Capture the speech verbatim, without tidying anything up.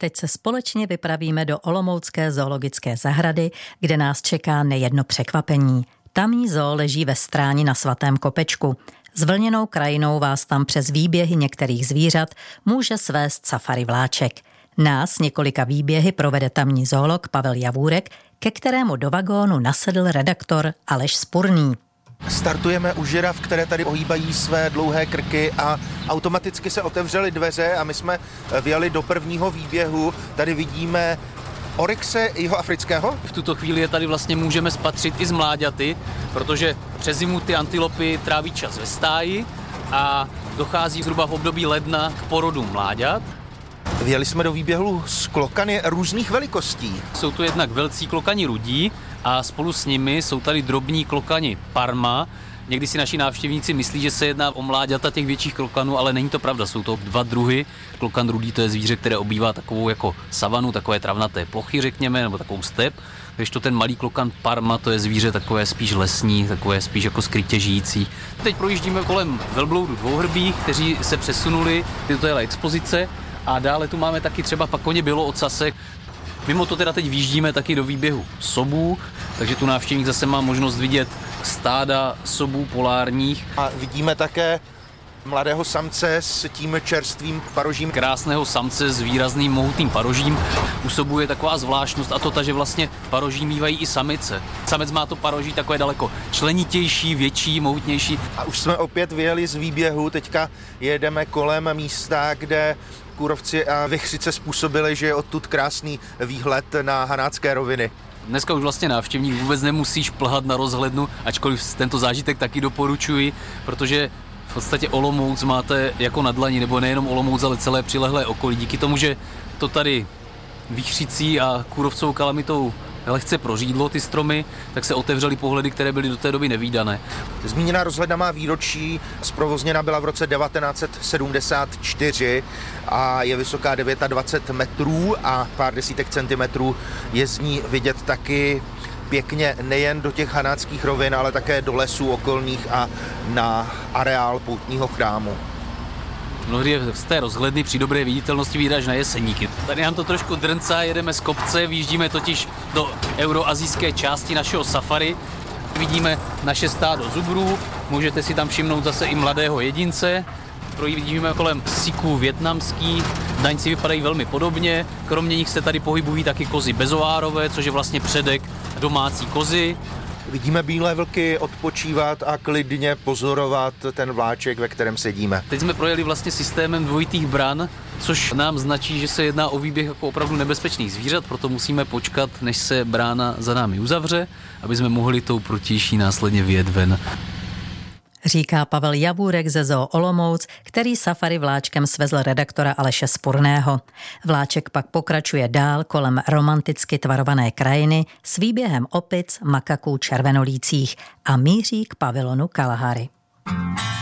Teď se společně vypravíme do Olomoucké zoologické zahrady, kde nás čeká nejedno překvapení. Tamní zoo leží ve Stráni na Svatém Kopečku. S vlněnou krajinou vás tam přes výběhy některých zvířat může svést safari vláček. Nás několika výběhy provede tamní zoolog Pavel Javůrek, ke kterému do vagónu nasedl redaktor Aleš Spurný. Startujeme u žirav, které tady ohýbají své dlouhé krky a automaticky se otevřely dveře a my jsme vjeli do prvního výběhu. Tady vidíme oryxe jihoafrického. V tuto chvíli je tady vlastně můžeme spatřit i z mláďaty, protože přes zimu ty antilopy tráví čas ve stáji a dochází zhruba v období ledna k porodu mláďat. Vjeli jsme do výběhu s klokany různých velikostí. Jsou to jednak velcí klokani rudí a spolu s nimi jsou tady drobní klokani parma. Někdy si naši návštěvníci myslí, že se jedná o mláďata těch větších klokanů, ale není to pravda. Jsou to dva druhy. Klokan rudý, to je zvíře, které obývá takovou jako savanu, takové travnaté plochy, řekněme, nebo takovou step. Když to ten malý klokan parma, to je zvíře takové spíš lesní, takové spíš jako skrytě žijící. Teď projíždíme kolem velbloudu dvouhrbých, kteří se přesunuli, to je expozice. A dále tu máme taky třeba pakoně běloocasek. Mimo to teda teď výjíždíme taky do výběhu sobů, takže tu návštěvník zase má možnost vidět stáda sobů polárních. A vidíme také mladého samce s tím čerstvým parožím. Krásného samce s výrazným mohutným parožím. U sobů je taková zvláštnost a to ta, že vlastně paroží mívají i samice. Samec má to paroží takové daleko členitější, větší, mohutnější. A už jsme opět vyjeli z výběhu, teďka jedeme kolem místa, kde kůrovci a vichřice způsobili, že je odtud krásný výhled na Hanácké roviny. Dneska už vlastně návštěvník vůbec nemusí šplhat na rozhlednu, ačkoliv tento zážitek taky doporučuji, protože v podstatě Olomouc máte jako na dlani, nebo nejenom Olomouc, ale celé přilehlé okolí. Díky tomu, že to tady vichřicí a kůrovcovou kalamitou lehce prořídlo ty stromy, tak se otevřely pohledy, které byly do té doby nevídané. Zmíněná rozhledna má výročí, zprovozněna byla v roce devatenáct set sedmdesát čtyři a je vysoká dvacet devět metrů a pár desítek centimetrů. Je z ní vidět taky pěkně nejen do těch hanáckých rovin, ale také do lesů okolních a na areál poutního chrámu. Mnohdy je z té rozhledny při dobré viditelnosti výdáš na Jeseníky. Tady nám to trošku drncá, jedeme z kopce, vyjíždíme totiž do euroazijské části našeho safari. Vidíme naše stádo zubrů, můžete si tam všimnout zase i mladého jedince. Projíždíme kolem psíků vietnamských, daňci vypadají velmi podobně, kromě nich se tady pohybují taky kozy bezoárové, což je vlastně předek domácí kozy. Vidíme bílé vlky odpočívat a klidně pozorovat ten vláček, ve kterém sedíme. Teď jsme projeli vlastně systémem dvojitých bran, což nám značí, že se jedná o výběh jako opravdu nebezpečných zvířat, proto musíme počkat, než se brána za námi uzavře, aby jsme mohli tou protější následně vyjet ven. Říká Pavel Javůrek ze Zoo Olomouc, který safari vláčkem svezl redaktora Aleše Spurného. Vláček pak pokračuje dál kolem romanticky tvarované krajiny s výběhem opic, makaků červenolících a míří k pavilonu Kalahari.